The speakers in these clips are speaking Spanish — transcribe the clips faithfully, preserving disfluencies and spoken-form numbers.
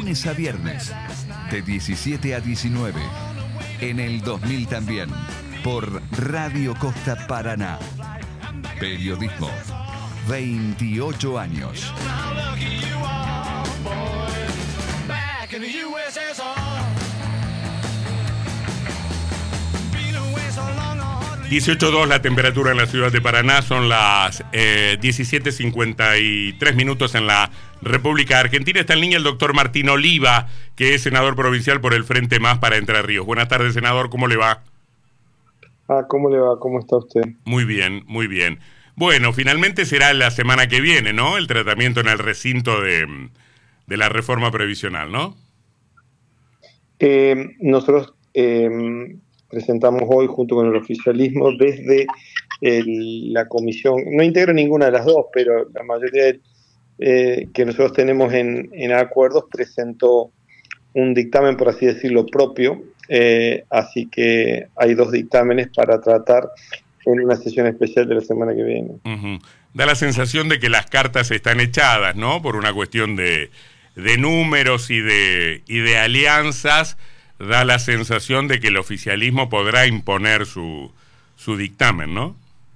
lunes a viernes, de diecisiete a diecinueve. En el dos mil también, por Radio Costa Paraná. Periodismo, veintiocho años. dieciocho dos la temperatura en la ciudad de Paraná, son las eh, diecisiete cincuenta y tres minutos en la República Argentina. Está en línea el doctor Martín Oliva, que es senador provincial por el Frente Más para Entre Ríos. Buenas tardes, senador, ¿cómo le va? Ah, ¿cómo le va? ¿Cómo está usted? Muy bien, muy bien. Bueno, finalmente será la semana que viene, ¿no? El tratamiento en el recinto de, de la reforma previsional, ¿no? Eh, nosotros eh, presentamos hoy, junto con el oficialismo, desde el, la comisión, no integro ninguna de las dos, pero la mayoría de, eh, que nosotros tenemos en, en acuerdos, presentó un dictamen, por así decirlo, propio, eh, así que hay dos dictámenes para tratar en una sesión especial de la semana que viene. Uh-huh. Da la sensación de que las cartas están echadas, ¿no? Por una cuestión de, de números y de, y de alianzas, da la sensación de que el oficialismo podrá imponer su, su dictamen, ¿no?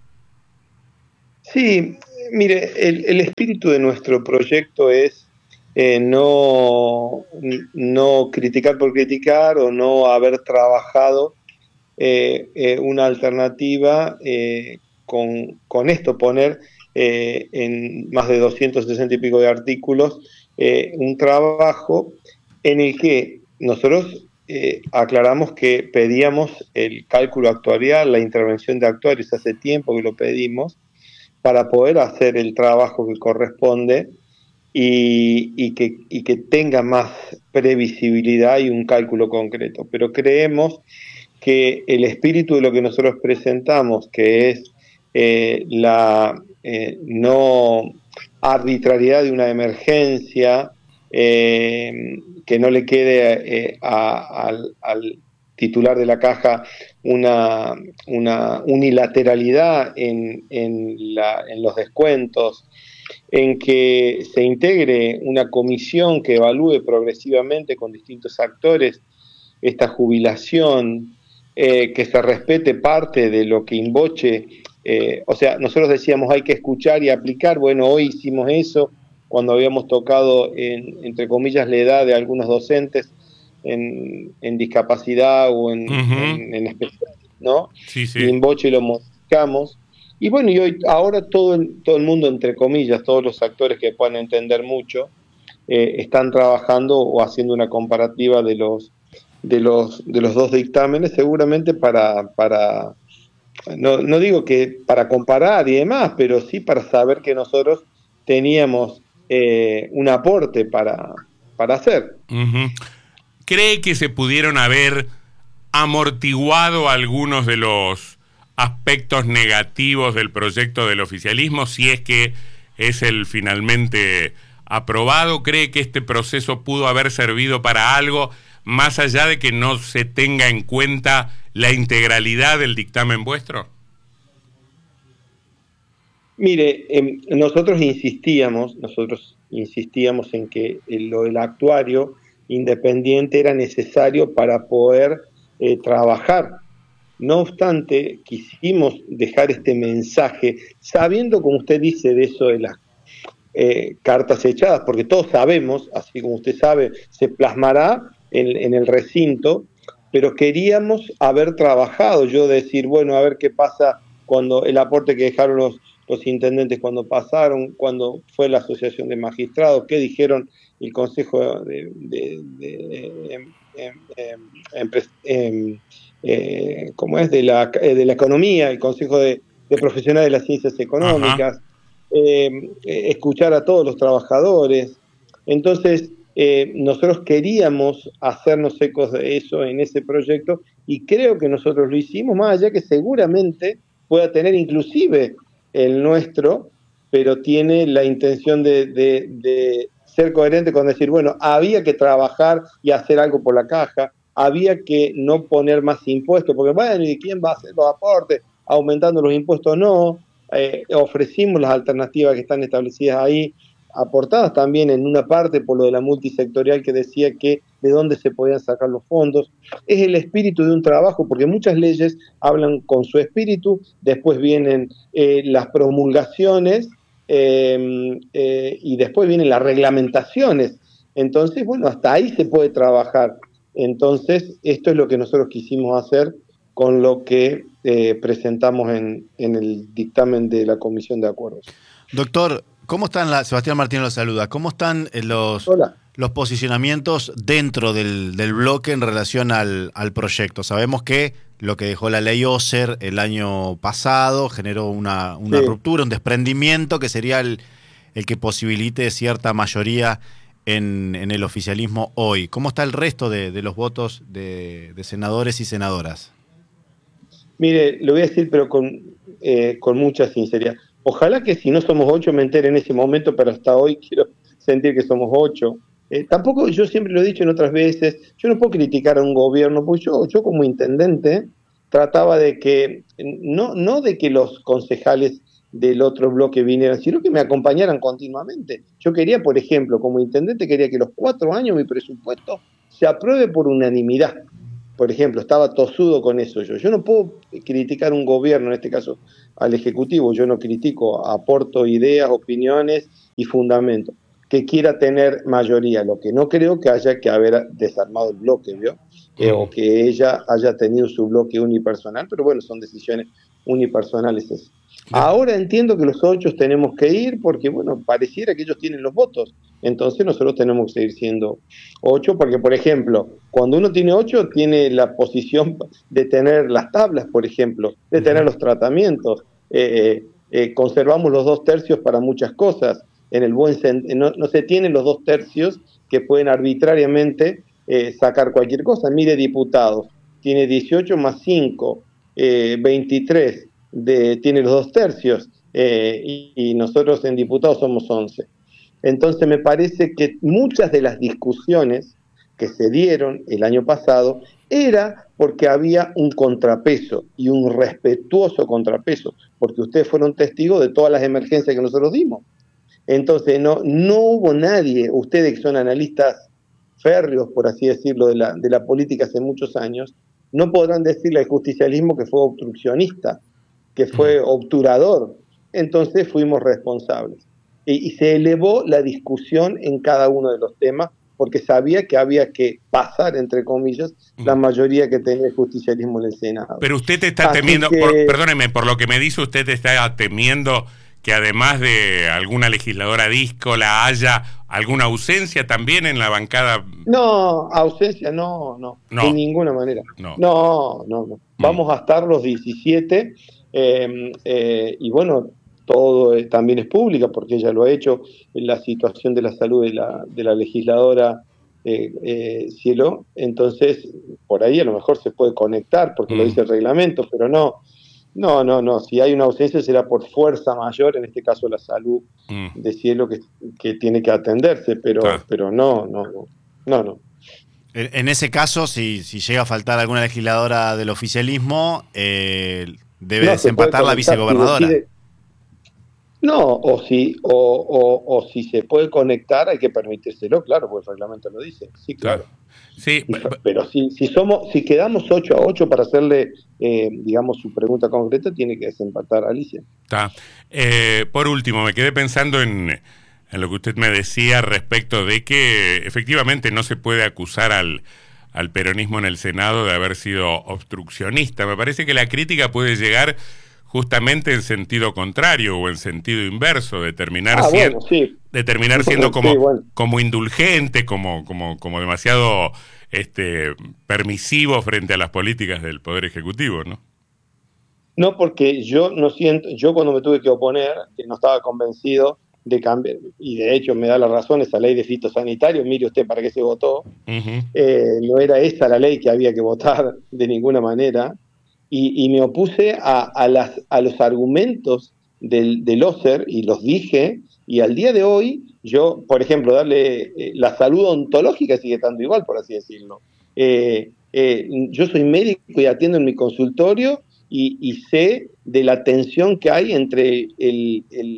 Sí, mire, el, el espíritu de nuestro proyecto es eh, no, no criticar por criticar o no haber trabajado eh, eh, una alternativa eh, con, con esto, poner eh, en más de doscientos sesenta y pico de artículos eh, un trabajo en el que nosotros eh, aclaramos que pedíamos el cálculo actuarial, la intervención de actuarios, hace tiempo que lo pedimos, para poder hacer el trabajo que corresponde y, y, que, y que tenga más previsibilidad y un cálculo concreto. Pero creemos que el espíritu de lo que nosotros presentamos, que es eh, la eh, no arbitrariedad de una emergencia, eh, que no le quede eh, a, al, al titular de la caja una, una unilateralidad en, en, la, en los descuentos, en que se integre una comisión que evalúe progresivamente con distintos actores esta jubilación, eh, que se respete parte de lo que Invoce, eh, o sea, nosotros decíamos hay que escuchar y aplicar. Bueno, hoy hicimos eso cuando habíamos tocado, en, entre comillas, la edad de algunos docentes en, en discapacidad o en, uh-huh. en, en especial, ¿no? Sí, sí. Y Invoce lo modificamos. Y bueno, y hoy, ahora todo el, todo el mundo, entre comillas, todos los actores que puedan entender mucho, eh, están trabajando o haciendo una comparativa de los de los de los dos dictámenes, seguramente para, para no, no digo que para comparar y demás, pero sí para saber que nosotros teníamos eh, un aporte para, para hacer. Uh-huh. ¿Cree que se pudieron haber amortiguado algunos de los aspectos negativos del proyecto del oficialismo, si es que es el finalmente aprobado? ¿Cree que este proceso pudo haber servido para algo, más allá de que no se tenga en cuenta la integralidad del dictamen vuestro? Mire, eh, nosotros insistíamos, nosotros insistíamos en que lo del actuario independiente era necesario para poder eh, trabajar. No obstante, quisimos dejar este mensaje, sabiendo, como usted dice, de eso de las eh, cartas echadas, porque todos sabemos, así como usted sabe, se plasmará en, en el recinto, pero queríamos haber trabajado, yo decir, bueno, a ver qué pasa cuando el aporte que dejaron los, los intendentes cuando pasaron, cuando fue la asociación de magistrados, qué dijeron el consejo de, de, de, de em, em, em, em, eh, ¿cómo es? De la, de la economía, el consejo de, de profesionales de las ciencias económicas, eh, escuchar a todos los trabajadores. Entonces, eh, nosotros queríamos hacernos ecos de eso en ese proyecto y creo que nosotros lo hicimos, más allá que seguramente pueda tener inclusive el nuestro, pero tiene la intención de, de, de ser coherente con decir, bueno, había que trabajar y hacer algo por la caja, había que no poner más impuestos, porque bueno, ¿y quién va a hacer los aportes? Aumentando los impuestos no, eh, ofrecimos las alternativas que están establecidas ahí, aportadas también en una parte por lo de la multisectorial que decía que de dónde se podían sacar los fondos. Es el espíritu de un trabajo, porque muchas leyes hablan con su espíritu, después vienen eh, las promulgaciones eh, eh, y después vienen las reglamentaciones. Entonces, bueno, hasta ahí se puede trabajar. Entonces, esto es lo que nosotros quisimos hacer con lo que eh, presentamos en, en el dictamen de la Comisión de Acuerdos. Doctor, ¿cómo están, la, Sebastián Martínez lo saluda, cómo están los, los posicionamientos dentro del, del bloque en relación al, al proyecto? Sabemos que lo que dejó la ley Oser el año pasado generó una, una sí. ruptura, un desprendimiento que sería el, el que posibilite cierta mayoría en, en el oficialismo hoy. ¿Cómo está el resto de, de los votos de, de senadores y senadoras? Mire, lo voy a decir, pero con, eh, con mucha sinceridad. Ojalá que si no somos ocho me entere en ese momento, pero hasta hoy quiero sentir que somos ocho. Eh, tampoco, yo siempre lo he dicho en otras veces, yo no puedo criticar a un gobierno, porque yo, yo como intendente trataba de que, no, no de que los concejales del otro bloque vinieran, sino que me acompañaran continuamente. Yo quería, por ejemplo, como intendente, quería que los cuatro años mi presupuesto se apruebe por unanimidad. Por ejemplo, estaba tosudo con eso yo. Yo no puedo criticar un gobierno, en este caso al Ejecutivo, yo no critico, aporto ideas, opiniones y fundamentos, que quiera tener mayoría. Lo que no creo que haya que haber desarmado el bloque, ¿vio? Eh, o que ella haya tenido su bloque unipersonal, pero bueno, son decisiones unipersonales esas. Ahora entiendo que los ocho tenemos que ir porque, bueno, pareciera que ellos tienen los votos. Entonces nosotros tenemos que seguir siendo ocho porque, por ejemplo, cuando uno tiene ocho, tiene la posición de tener las tablas, por ejemplo, de tener los tratamientos. Eh, eh, conservamos los dos tercios para muchas cosas. En el buen sentido, no, no se tienen los dos tercios que pueden arbitrariamente eh, sacar cualquier cosa. Mire, diputados, tiene dieciocho más cinco, eh, veintitrés. De, tiene los dos tercios eh, y, y nosotros en diputados somos once. Entonces me parece que muchas de las discusiones que se dieron el año pasado era porque había un contrapeso y un respetuoso contrapeso, porque ustedes fueron testigos de todas las emergencias que nosotros dimos. Entonces no, no hubo nadie, ustedes que son analistas férreos, por así decirlo, de la, de la política hace muchos años, no podrán decirle al justicialismo que fue obstruccionista, que fue obturador. Entonces fuimos responsables. Y, y se elevó la discusión en cada uno de los temas, porque sabía que había que pasar, entre comillas, la mayoría que tenía el justicialismo en el Senado. Pero usted te está Así temiendo, que, por, perdóneme, por lo que me dice, usted está temiendo que además de alguna legisladora díscola haya alguna ausencia también en la bancada. No, ausencia no, no, no. de ninguna manera. No, no, no. no. Vamos mm. a estar los diecisiete. Eh, eh, y bueno, todo eh, también es pública porque ella lo ha hecho. En la situación de la salud de la, de la legisladora eh, eh, Cielo, entonces por ahí a lo mejor se puede conectar porque mm. lo dice el reglamento, pero no, no, no, no, si hay una ausencia será por fuerza mayor, en este caso la salud mm. de Cielo que, que tiene que atenderse, pero, ah. pero no, no, no, no, no. En ese caso, si, si llega a faltar alguna legisladora del oficialismo, eh, debe no, desempatar la vicegobernadora. Si decide, no, o si, o, o, o si se puede conectar, hay que permitírselo, claro, porque el reglamento lo dice. Sí, claro. claro. Sí, y, pero si, si somos, si quedamos ocho a ocho para hacerle, eh, digamos, su pregunta concreta, tiene que desempatar a Alicia. Está. Eh, por último, me quedé pensando en, en lo que usted me decía respecto de que efectivamente no se puede acusar al al peronismo en el Senado de haber sido obstruccionista. Me parece que la crítica puede llegar justamente en sentido contrario o en sentido inverso, de terminar, ah, siendo, bueno, sí. de terminar siendo como, sí, bueno. como indulgente, como, como, como demasiado este, permisivo frente a las políticas del Poder Ejecutivo, ¿no? No, porque yo no siento, yo cuando me tuve que oponer, que no estaba convencido de cambiar, y de hecho me da la razón esa ley de fitosanitario, mire usted para qué se votó, uh-huh. eh, no era esa la ley que había que votar de ninguna manera, y, y me opuse a, a, las, a los argumentos del, del Oser y los dije, y al día de hoy yo, por ejemplo, darle eh, la salud ontológica sigue estando igual, por así decirlo. Eh, eh, yo soy médico y atiendo en mi consultorio y, y sé de la tensión que hay entre el, el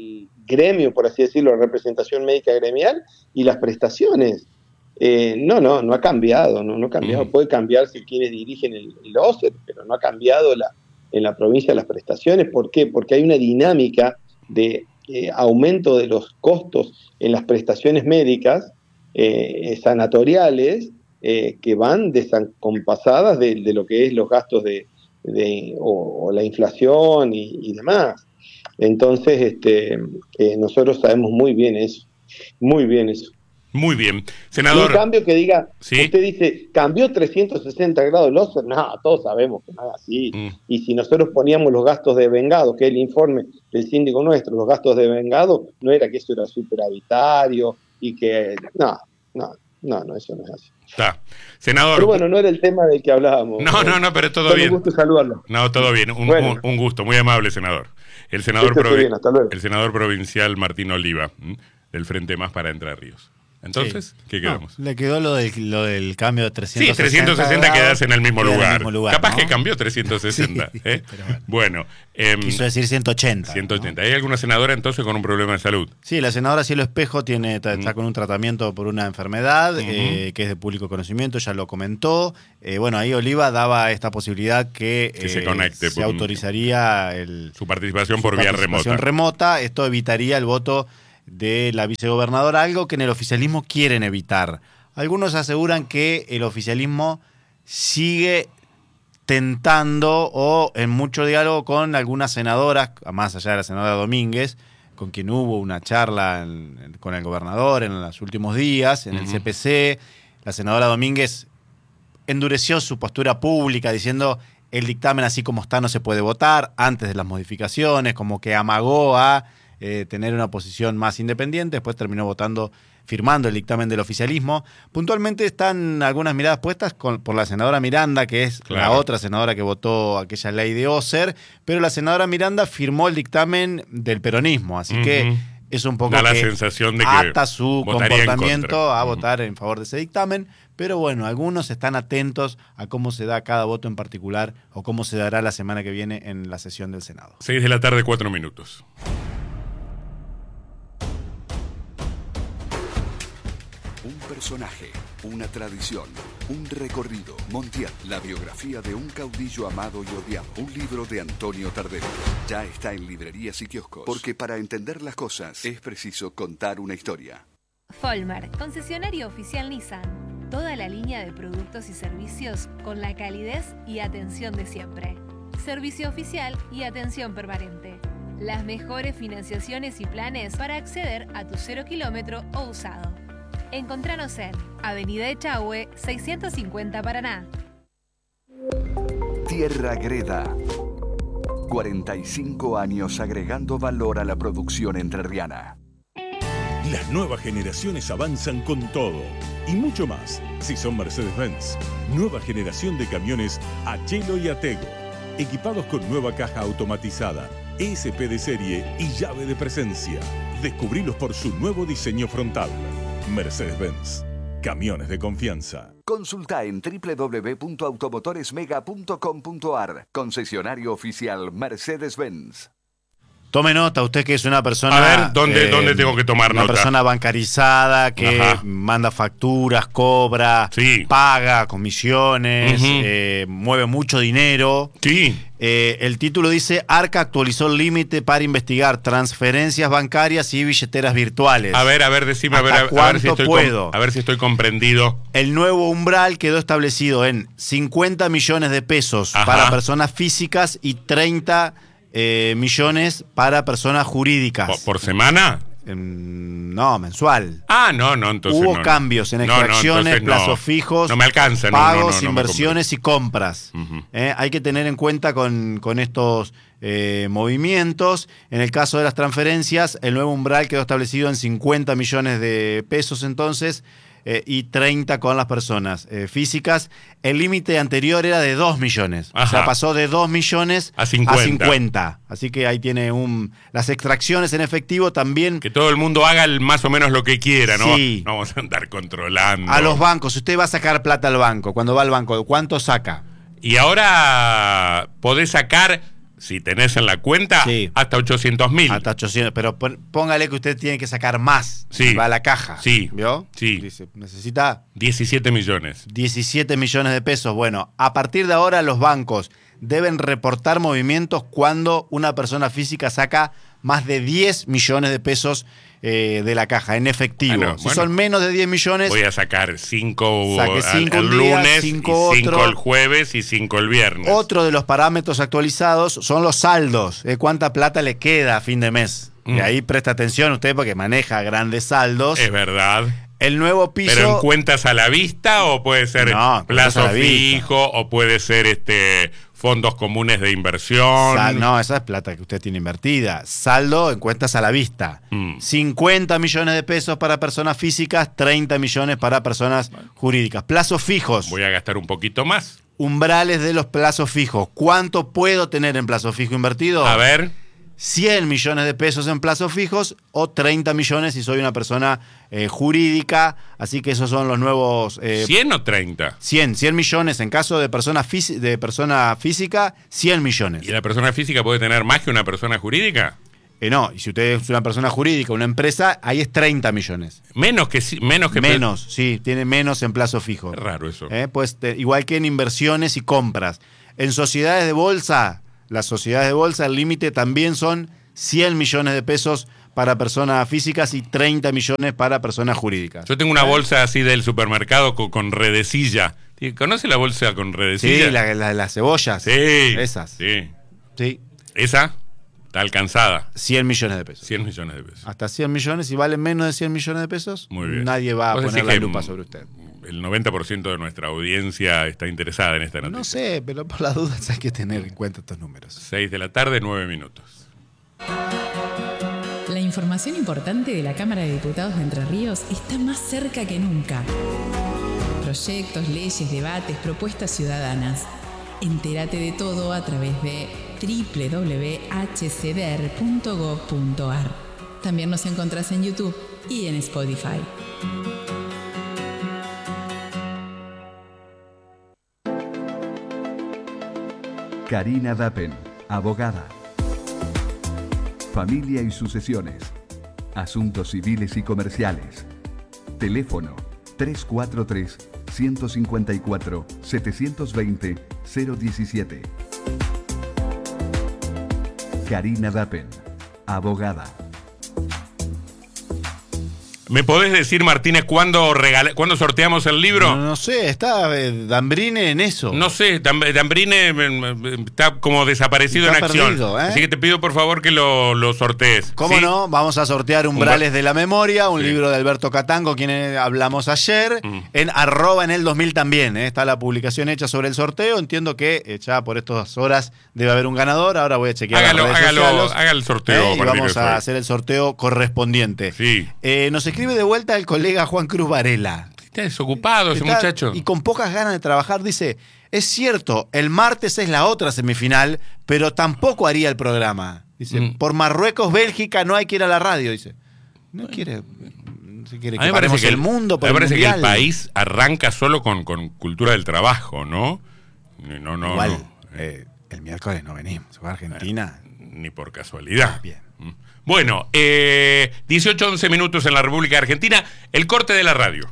gremio, por así decirlo, representación médica gremial, y las prestaciones. Eh, no, no, no ha cambiado, no, no ha cambiado. Mm. Puede cambiarse quienes dirigen el, el O S E R, pero no ha cambiado la, en la provincia las prestaciones. ¿Por qué? Porque hay una dinámica de eh, aumento de los costos en las prestaciones médicas, eh, sanatoriales, eh, que van desacompasadas de, de lo que es los gastos de, de o, o la inflación y, y demás. Entonces, este, eh, nosotros sabemos muy bien eso, muy bien eso. Muy bien. Senador. Un cambio que diga, ¿sí? Usted dice, cambió trescientos sesenta grados el O S E R, no, todos sabemos que no es así. Mm. Y si nosotros poníamos los gastos de vengado, que es el informe del síndico nuestro, los gastos de vengado, no era que eso era superavitario y que, no, no, no, no, eso no es así. Está. Senador. Pero bueno, no era el tema del que hablábamos. No, no, no, pero todo bien. Un gusto saludarlo. No, todo bien. Un, bueno. un, un gusto, muy amable, senador. El senador, provi bien, el senador provincial Martín Oliva, del Frente Más para Entre Ríos. Entonces, sí. ¿qué quedamos? No, le quedó lo del, lo del cambio de trescientos sesenta. Sí, trescientos sesenta quedas en el mismo lugar. En el mismo lugar. Capaz ¿no? que cambió trescientos sesenta. Sí, ¿eh? Bueno, bueno eh, quiso decir ciento ochenta. ciento ochenta. ¿No? ¿Hay alguna senadora entonces con un problema de salud? Sí, la senadora Cielo Espejo tiene, está, mm. está con un tratamiento por una enfermedad uh-huh. eh, que es de público conocimiento, ya lo comentó. Eh, bueno, ahí Oliva daba esta posibilidad que, que eh, se conecte. Se autorizaría el, su participación su por participación vía remota. remota. Esto evitaría el voto de la vicegobernadora, algo que en el oficialismo quieren evitar. Algunos aseguran que el oficialismo sigue tentando o en mucho diálogo con algunas senadoras, más allá de la senadora Domínguez, con quien hubo una charla en, con el gobernador en los últimos días, en uh-huh. el C P C. La senadora Domínguez endureció su postura pública diciendo el dictamen así como está no se puede votar antes de las modificaciones, como que amagó a Eh, tener una posición más independiente, después terminó votando, firmando el dictamen del oficialismo. Puntualmente están algunas miradas puestas con, por la senadora Miranda, que es claro. la otra senadora que votó aquella ley de O S E R, pero la senadora Miranda firmó el dictamen del peronismo, así uh-huh. que es un poco da la que sensación de que ata su comportamiento a uh-huh. votar en favor de ese dictamen, pero bueno, algunos están atentos a cómo se da cada voto en particular o cómo se dará la semana que viene en la sesión del Senado. seis de la tarde, cuatro minutos. Un personaje, una tradición, un recorrido. Montiel, la biografía de un caudillo amado y odiado. Un libro de Antonio Tardero. Ya está en librerías y kioscos. Porque para entender las cosas es preciso contar una historia. Folmar, concesionario oficial Nissan. Toda la línea de productos y servicios con la calidez y atención de siempre. Servicio oficial y atención permanente. Las mejores financiaciones y planes para acceder a tu cero kilómetro o usado. Encontranos en Avenida Echagüe, seiscientos cincuenta Paraná. Tierra Greda. cuarenta y cinco años agregando valor a la producción entrerriana. Las nuevas generaciones avanzan con todo y mucho más. Si son Mercedes-Benz, nueva generación de camiones Achelo y Atego, equipados con nueva caja automatizada, E S P de serie y llave de presencia. Descubrilos por su nuevo diseño frontal. Mercedes-Benz. Camiones de confianza. Consulta en doble u doble u doble u punto automotoresmega punto com punto a r. Concesionario oficial Mercedes-Benz. Tome nota, usted que es una persona... A ver, ¿dónde, eh, ¿dónde tengo que tomar una nota? Una persona bancarizada que Ajá. manda facturas, cobra, sí. paga comisiones, uh-huh. eh, mueve mucho dinero. Sí. Eh, el título dice, Arca actualizó el límite para investigar transferencias bancarias y billeteras virtuales. A ver, a ver, decime, a ver, a, a, ver si estoy puedo? a ver si estoy comprendido. El nuevo umbral quedó establecido en cincuenta millones de pesos Ajá. para personas físicas y treinta eh, millones para personas jurídicas. ¿Por, por semana? No, mensual. Ah, no, no, entonces Hubo no, cambios en extracciones, no, no, plazos fijos, no me alcanza, no, pagos, no, no, no inversiones y compras. Uh-huh. Eh, hay que tener en cuenta con, con estos eh, movimientos. En el caso de las transferencias, el nuevo umbral quedó establecido en cincuenta millones de pesos entonces eh, y treinta con las personas eh, físicas. El límite anterior era de dos millones. Ajá. O sea, pasó de dos millones a cincuenta. a cincuenta. Así que ahí tiene un... Las extracciones en efectivo también... Que todo el mundo haga el, más o menos lo que quiera, ¿no? Sí. No vamos a andar controlando. A los bancos, si usted va a sacar plata al banco, cuando va al banco, ¿cuánto saca? Y ahora podés sacar si tenés en la cuenta, sí. hasta ochocientos mil. Hasta ochocientos, pero póngale que usted tiene que sacar más. Sí. Va a la caja. Sí. ¿Vio? Sí. Dice, necesita diecisiete millones. diecisiete millones de pesos. Bueno, a partir de ahora los bancos deben reportar movimientos cuando una persona física saca más de diez millones de pesos eh, de la caja en efectivo. Bueno, si bueno, son menos de diez millones... Voy a sacar cinco el lunes, cinco y cinco el jueves y cinco el viernes. Otro de los parámetros actualizados son los saldos. Eh, ¿Cuánta plata le queda a fin de mes? Mm. Y ahí presta atención usted porque maneja grandes saldos. Es verdad. El nuevo piso... ¿Pero en cuentas a la vista o puede ser no, plazo fijo o puede ser este fondos comunes de inversión? Sal, no, esa es plata que usted tiene invertida. Saldo en cuentas a la vista. Mm. cincuenta millones de pesos para personas físicas, treinta millones para personas jurídicas. Plazos fijos. Voy a gastar un poquito más. Umbrales de los plazos fijos. ¿Cuánto puedo tener en plazo fijo invertido? A ver... cien millones de pesos en plazos fijos o treinta millones si soy una persona eh, jurídica. Así que esos son los nuevos... Eh, ¿cien o treinta? cien, cien millones en caso de persona, fí- de persona física, cien millones. ¿Y la persona física puede tener más que una persona jurídica? Eh, no, y si usted es una persona jurídica, una empresa, ahí es treinta millones. Menos que... Menos, que menos sí, tiene menos en plazo fijo. Es raro eso. Eh, pues, te, igual que en inversiones y compras. En sociedades de bolsa... Las sociedades de bolsa, el límite también son cien millones de pesos para personas físicas y treinta millones para personas jurídicas. Yo tengo una bolsa así del supermercado con, con redecilla. ¿Conoce la bolsa con redecilla? Sí, la de la, las cebollas. Sí. Esas. Sí. Sí. Esa está alcanzada. cien millones de pesos. cien millones de pesos. Hasta cien millones, si valen menos de cien millones de pesos, muy bien, nadie va a poner la lupa sobre usted. El noventa por ciento de nuestra audiencia está interesada en esta noticia. No sé, pero por las dudas hay que tener en cuenta estos números. seis de la tarde, nueve minutos. La información importante de la Cámara de Diputados de Entre Ríos está más cerca que nunca. Proyectos, leyes, debates, propuestas ciudadanas. Entérate de todo a través de doble u doble u doble u punto h c d r punto gov punto a r. También nos encontrás en YouTube y en Spotify. Karina Dappen, abogada. Familia y sucesiones. Asuntos civiles y comerciales. Teléfono tres cuatro tres, uno cinco cuatro, siete dos cero, cero uno siete. Karina Dappen, abogada. ¿Me podés decir, Martínez, cuándo, regala, ¿cuándo sorteamos el libro? No, no sé, está eh, Dambrine en eso. No sé, Dambrine eh, está como desaparecido está en acción. Perdido, ¿eh? Así que te pido, por favor, que lo, lo sortees. ¿Cómo ¿sí? no? Vamos a sortear Umbrales Un... de la Memoria, un sí. libro de Alberto Catango, quien hablamos ayer, mm. en arroba en el dos mil también. ¿eh? Está la publicación hecha sobre el sorteo. Entiendo que eh, ya por estas horas debe haber un ganador. Ahora voy a chequear hágalo, las redes hágalo, sociales. Haga el sorteo. ¿eh? Y vamos a hacer el sorteo correspondiente. Sí. Eh, nos escribe de vuelta el colega Juan Cruz Varela. Está desocupado ese Está, muchacho. Y con pocas ganas de trabajar. Dice, es cierto, el martes es la otra semifinal, pero tampoco haría el programa. Dice, mm. por Marruecos, Bélgica, no hay que ir a la radio. Dice, no quiere... Se quiere que paremos el, el mundo por me parece el que el país arranca solo con, con cultura del trabajo, ¿no? No, no, Igual, no. Eh, el miércoles no venimos. ¿Va a Argentina? Eh, ni por casualidad. Bien. Bueno, eh, dieciocho once minutos en la República Argentina. El corte de la radio.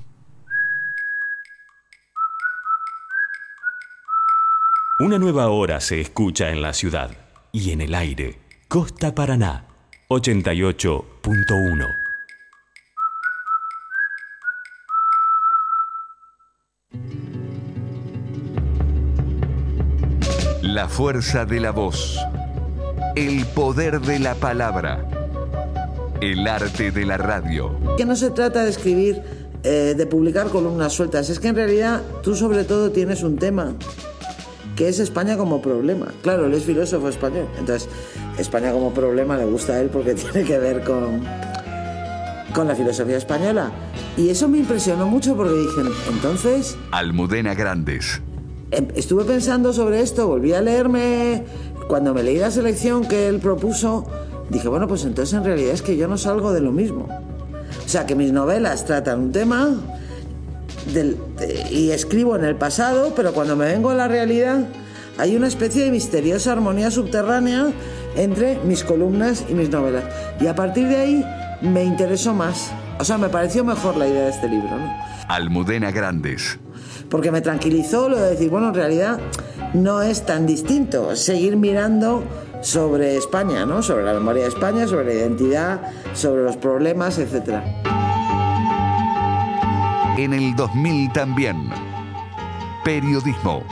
Una nueva hora se escucha en la ciudad y en el aire. Costa Paraná, ochenta y ocho punto uno. La fuerza de la voz. El poder de la palabra. El arte de la radio. Que no se trata de escribir, eh, de publicar columnas sueltas. Es que en realidad tú sobre todo tienes un tema, que es España como problema. Claro, él es filósofo español. Entonces, España como problema le gusta a él porque tiene que ver con, con la filosofía española. Y eso me impresionó mucho porque dije, entonces... Almudena Grandes. Estuve pensando sobre esto, volví a leerme... Cuando me leí la selección que él propuso, dije, bueno, pues entonces en realidad es que yo no salgo de lo mismo. O sea, que mis novelas tratan un tema del, de, y escribo en el pasado, pero cuando me vengo a la realidad, hay una especie de misteriosa armonía subterránea entre mis columnas y mis novelas. Y a partir de ahí me interesó más. O sea, me pareció mejor la idea de este libro, ¿no? Almudena Grandes. Porque me tranquilizó lo de decir, bueno, en realidad no es tan distinto. Seguir mirando sobre España, ¿no? Sobre la memoria de España, sobre la identidad, sobre los problemas, etcétera. En el dos mil también. Periodismo.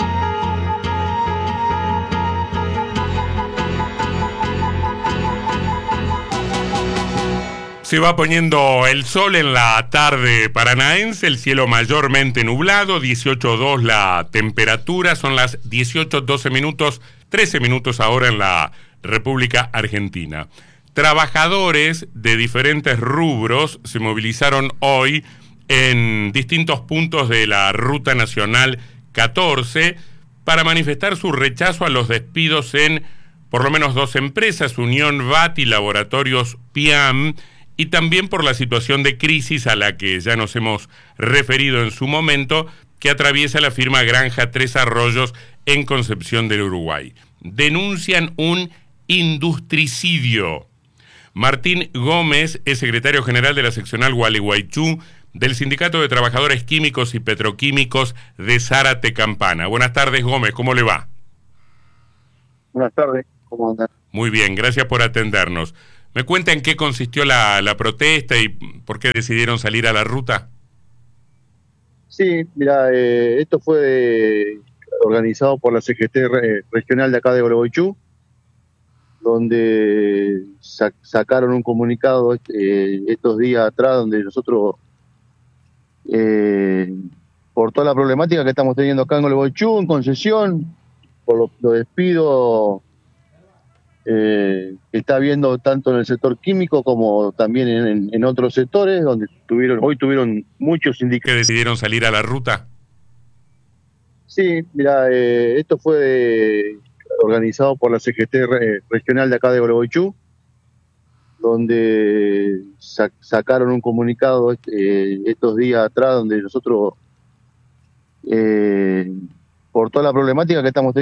Se va poniendo el sol en la tarde paranaense, el cielo mayormente nublado, dieciocho coma dos la temperatura, son las dieciocho doce minutos, trece minutos ahora en la República Argentina. Trabajadores de diferentes rubros se movilizaron hoy en distintos puntos de la Ruta Nacional catorce para manifestar su rechazo a los despidos en por lo menos dos empresas, Unión V A T y Laboratorios P I A M, y también por la situación de crisis a la que ya nos hemos referido en su momento, que atraviesa la firma Granja Tres Arroyos en Concepción del Uruguay. Denuncian un industricidio. Martín Gómez es secretario general de la seccional Gualeguaychú del Sindicato de Trabajadores Químicos y Petroquímicos de Zárate Campana. Buenas tardes, Gómez, ¿cómo le va? Buenas tardes, ¿cómo andan? Muy bien, gracias por atendernos. ¿Me cuenta en qué consistió la, la protesta y por qué decidieron salir a la ruta? Sí, mira, eh, esto fue organizado por la C G T re, regional de acá de Gualeguaychú, donde sac, sacaron un comunicado eh, estos días atrás, donde nosotros, eh, por toda la problemática que estamos teniendo acá en Gualeguaychú, en Concesión, por los, los despidos Eh, que está habiendo tanto en el sector químico como también en, en otros sectores donde tuvieron hoy tuvieron muchos sindicatos. ¿Que decidieron salir a la ruta? Sí, mira, eh, esto fue organizado por la C G T re, regional de acá de Gualeguaychú, donde sac, sacaron un comunicado eh, estos días atrás, donde nosotros, eh, por toda la problemática que estamos teniendo